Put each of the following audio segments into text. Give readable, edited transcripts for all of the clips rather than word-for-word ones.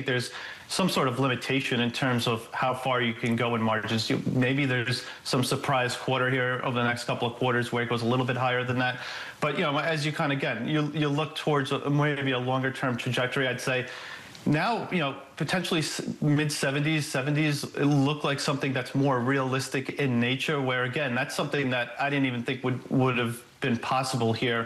think there's some sort of limitation in terms of how far you can go in margins. Maybe there's some surprise quarter here over the next couple of quarters where it goes a little bit higher than that. But, as you kind of, again, you look towards maybe a longer-term trajectory, I'd say, now, potentially mid-70s look like something that's more realistic in nature, where, again, that's something that I didn't even think would have been possible here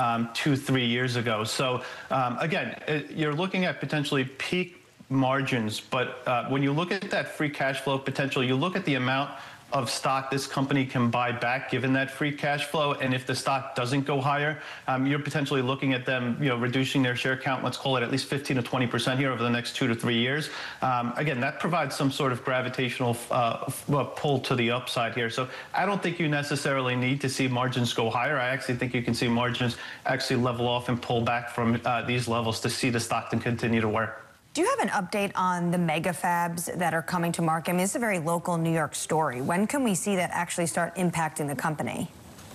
2-3 years ago. So, again, you're looking at potentially peak margins, but when you look at that free cash flow potential, you look at the amount of stock this company can buy back given that free cash flow, and if the stock doesn't go higher, you're potentially looking at them, reducing their share count, let's call it at least 15 to 20% here over the next 2 to 3 years. Again, that provides some sort of gravitational pull to the upside here. So I don't think you necessarily need to see margins go higher. I actually think you can see margins actually level off and pull back from these levels to see the stock to continue to work. Do you have an update on the mega fabs that are coming to market? I mean, it's a very local New York story. When can we see that actually start impacting the company?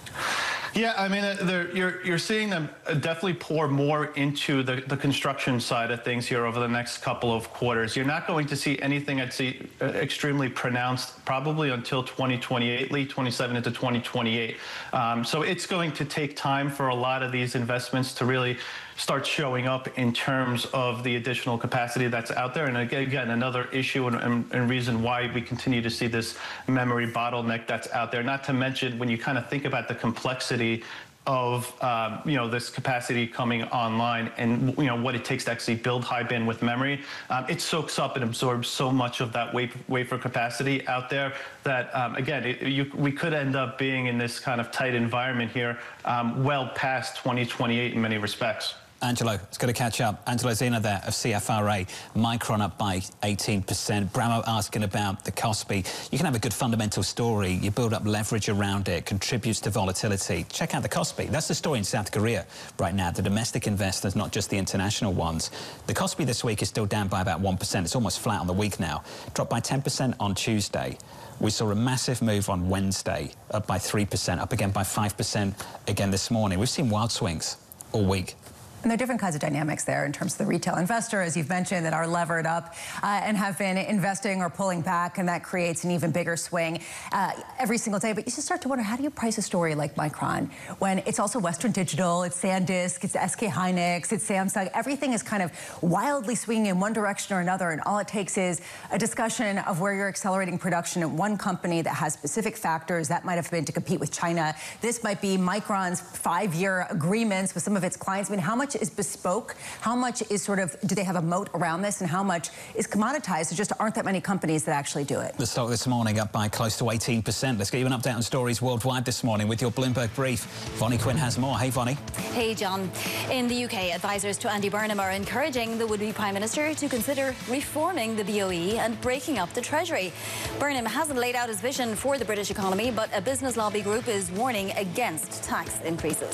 Yeah, I mean, you're seeing them definitely pour more into the construction side of things here over the next couple of quarters. You're not going to see anything, I'd say, extremely pronounced probably until 2028, late 27 into 2028. So it's going to take time for a lot of these investments to really start showing up in terms of the additional capacity that's out there. And again, another issue and reason why we continue to see this memory bottleneck that's out there. Not to mention when you kind of think about the complexity of this capacity coming online and what it takes to actually build high bandwidth memory, it soaks up and absorbs so much of that wafer capacity out there that again we could end up being in this kind of tight environment here well past 2028 in many respects. Angelo, it's good to catch up. Angelo Zena there of CFRA. Micron up by 18%. Bramo asking about the Kospi. You can have a good fundamental story. You build up leverage around it, contributes to volatility. Check out the Kospi. That's the story in South Korea right now. The domestic investors, not just the international ones. The Kospi this week is still down by about 1%. It's almost flat on the week now. Dropped by 10% on Tuesday. We saw a massive move on Wednesday, up by 3%, up again by 5% again this morning. We've seen wild swings all week. And there are different kinds of dynamics there in terms of the retail investor, as you've mentioned, that are levered up and have been investing or pulling back, and that creates an even bigger swing every single day. But you just start to wonder, how do you price a story like Micron when it's also Western Digital, it's SanDisk, it's SK Hynix, it's Samsung? Everything is kind of wildly swinging in one direction or another, and all it takes is a discussion of where you're accelerating production at one company that has specific factors. That might have been to compete with China. This might be Micron's 5-year agreements with some of its clients. I mean, how much is bespoke? How much is do they have a moat around this? And how much is commoditized? There just aren't that many companies that actually do it. The stock this morning up by close to 18%. Let's get you an update on stories worldwide this morning with your Bloomberg Brief. Vonnie Quinn has more. Hey, Vonnie. Hey, John. In the UK, advisors to Andy Burnham are encouraging the would-be Prime Minister to consider reforming the BOE and breaking up the Treasury. Burnham hasn't laid out his vision for the British economy, but a business lobby group is warning against tax increases.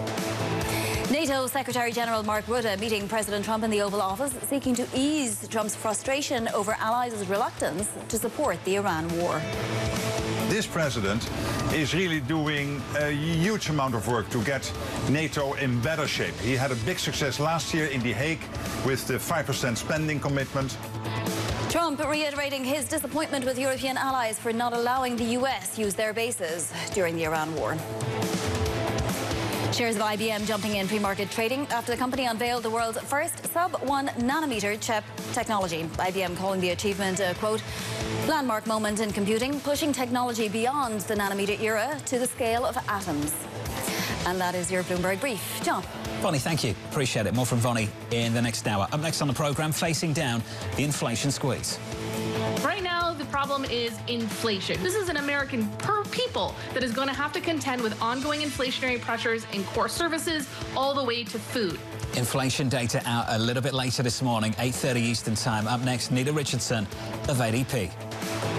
NATO Secretary-General Mark Rutte meeting President Trump in the Oval Office, seeking to ease Trump's frustration over allies' reluctance to support the Iran war. This president is really doing a huge amount of work to get NATO in better shape. He had a big success last year in The Hague with the 5% spending commitment. Trump reiterating his disappointment with European allies for not allowing the US use their bases during the Iran war. Shares of IBM jumping in pre-market trading after the company unveiled the world's first sub-1 nanometer chip technology. IBM calling the achievement a, quote, landmark moment in computing, pushing technology beyond the nanometer era to the scale of atoms. And that is your Bloomberg Brief. John. Vonnie, thank you. Appreciate it. More from Vonnie in the next hour. Up next on the programme, facing down the inflation squeeze. Right now, the problem is inflation. This is an American per people that is going to have to contend with ongoing inflationary pressures in core services all the way to food. Inflation data out a little bit later this morning, 8:30 Eastern Time. Up next, Nita Richardson of ADP.